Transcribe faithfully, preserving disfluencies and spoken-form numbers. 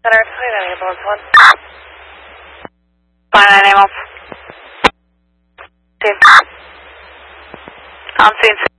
Center, Toyota ambulance one. Fine, nine ambulance. On scene.